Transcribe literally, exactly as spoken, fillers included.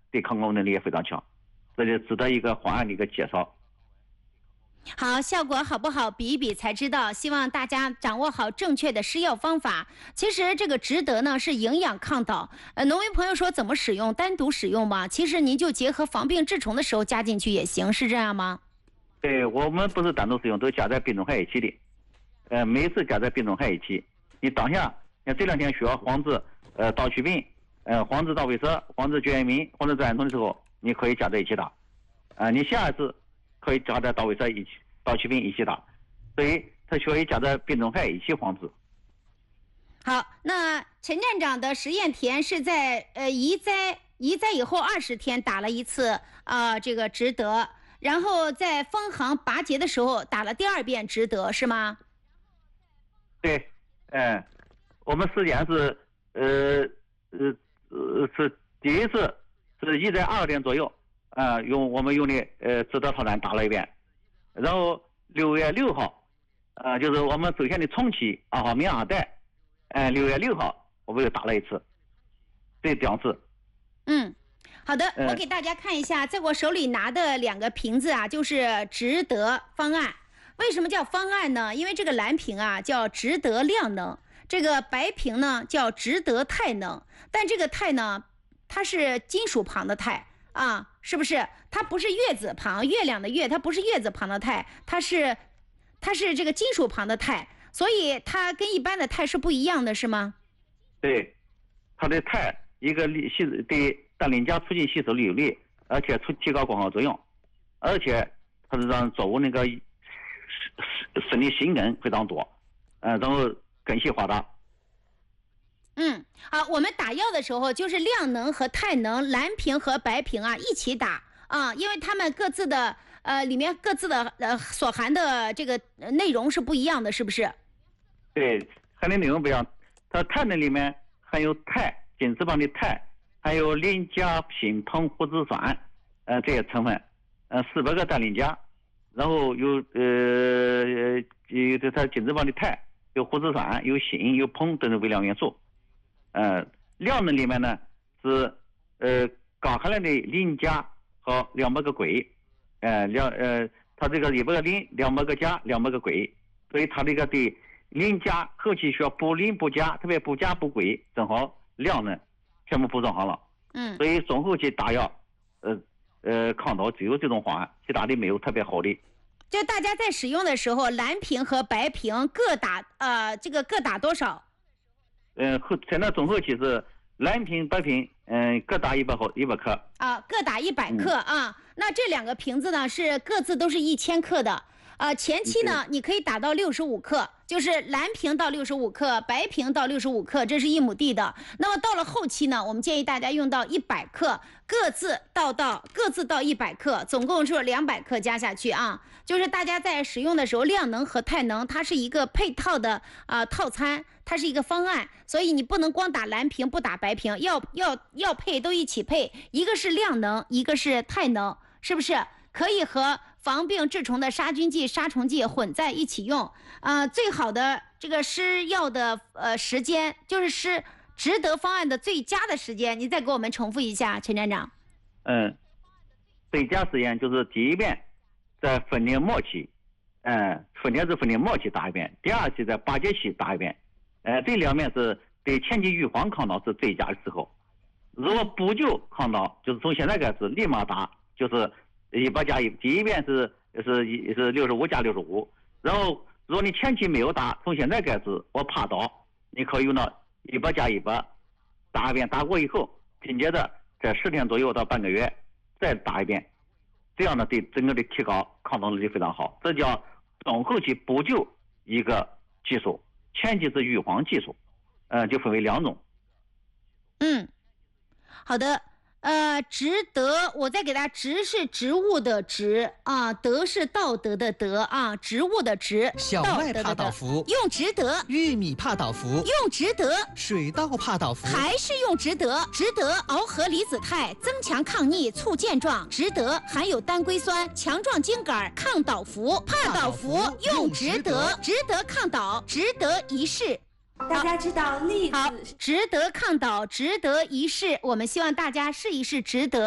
对抗功能力也非常强，这就值得一个方案的一个介绍。 好，效果好不好比一比才知道，希望大家掌握好正确的施药方法。其实这个植得呢是营养抗导，呃，农民朋友说怎么使用，单独使用吗？其实您就结合防病治虫的时候加进去也行，是这样吗？ 对，我们不是单独使用，都加在病虫害一起的。呃，每一次加在病虫害一起，你当下像这两天需要防治呃盗曲病，呃防治盗尾蛇，防治疥民，防治疥虫的时候，你可以加在一起打。呃，你下一次可以加在盗尾蛇一起、盗曲病一起打，所以它可以加在病虫害一起防治。 好，那陈站长的实验田是在呃移栽移栽以后二十天打了一次啊、呃、这个植得，然后在封行拔节的时候打了第二遍植得，是吗？ 对，嗯、呃，我们实验是呃呃呃是第一次是移栽二十天左右，啊、呃，用我们用的呃植得套餐打了一遍，然后六月六号，呃就是我们首先的重期二号棉二代。哎，六月六号我们又打了一次，这两次。 嗯，好的，我给大家看一下，在我手里拿的两个瓶子啊，就是植得方案。为什么叫方案呢？因为这个蓝瓶啊叫植得量能，这个白瓶呢叫植得肽能。但这个肽呢，它是金属旁的肽啊，是不是？它不是月字旁，月亮的月，它不是月字旁的肽，它是它是这个金属旁的肽。所以它跟一般的肽是不一样的，是吗？ 对，它的肽一个吸对氮磷钾促进吸收力有利，而且促提高光合作用，而且它是让作物那个生理性根非常多，嗯、呃，然后根系发达。 嗯，好，我们打药的时候就是量能和肽能，蓝瓶和白瓶啊一起打啊，因为它们各自的呃里面各自的呃所含的这个内容是不一样的，是不是？ 对，含的内容不一样。它肽能里面含有肽、金字旁的肽，还有磷钾、锌、硼、胡子酸，呃这些成分，呃四百个氮磷钾，然后有呃有这它金字旁的肽，有胡子酸，有锌，有硼等等微量元素。呃，量能里面呢是呃高含量的磷钾和两百个硅，呃两呃它这个一百个磷，两百个钾，两百个硅，所以它这个对磷钾后期需要补磷补钾，特别补钾补硅，正好量能全部补充好了。 嗯， 所以中后期打药，呃呃抗导只有这种方案，其他的没有特别好的。 就大家在使用的时候，蓝瓶和白瓶各打呃这个各打多少？ 呃后现在中后期是蓝瓶白瓶，嗯、呃、各打一百毫一百克。 啊，各打一百克、嗯、啊。那这两个瓶子呢是各自都是一千克的。呃，前期呢，你可以打到六十五克，就是蓝瓶到六十五克，白瓶到六十五克，这是一亩地的。那么到了后期呢，我们建议大家用到一百克，各自倒到各自到一百克，总共是两百克加下去啊。就是大家在使用的时候，量能和肽能它是一个配套的啊、呃、套餐，它是一个方案，所以你不能光打蓝瓶不打白瓶，要要要配都一起配，一个是量能，一个是肽能，是不是？可以和防病治虫的杀菌剂、杀虫剂混在一起用，呃，最好的这个施药的呃时间，就是施植得方案的最佳的时间，你再给我们重复一下，陈站长。 嗯，最佳时间就是第一遍在分龄末期，嗯，分龄是分龄末期打一遍，第二期在八节期打一遍，呃，这两面是对前期预防抗导是最佳的时候。如果补救抗导，就是从现在开始立马打，就是一百加一，第一遍是是是六十五加六十五，然后如果你前期没有打，从现在开始我怕倒，你可以用到一百加一百，打一遍，打过以后，紧接着在十天左右到半个月再打一遍，这样呢对整个的提高抗导能力非常好，这叫中后期补救一个技术，前期是预防技术，呃，就分为两种。 嗯，好的。呃，植得，我再给大家，植是植物的植啊，得是道德的德啊，植物的植。 小麦怕倒伏， 用植得； 玉米怕倒伏， 用植得； 水稻怕倒伏， 还是用植得。植得螯合离子肽，增强抗逆，促健壮。植得含有单硅酸，强壮茎秆，抗倒伏。怕倒伏用植得，植得抗倒，植得一试。 大家知道栗子好，植得抗导，植得一试，我们希望大家试一试植得。